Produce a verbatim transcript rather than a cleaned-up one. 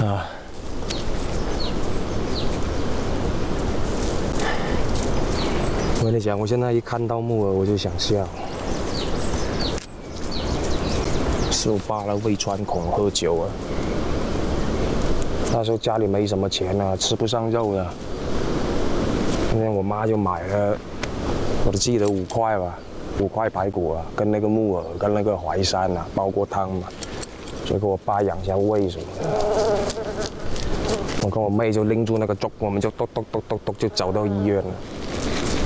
啊。我跟你讲，我现在一看到木耳我就想笑。十五八了，胃穿孔喝酒啊。那时候家里没什么钱啊，吃不上肉了。那天我妈就买了，我都记得五块吧，五块排骨啊，跟那个木耳跟那个淮山啊，煲过汤嘛。就给我爸养一下胃什么的。我跟我妹就拎住那个粥，我们就咚咚咚咚咚就走到医院了。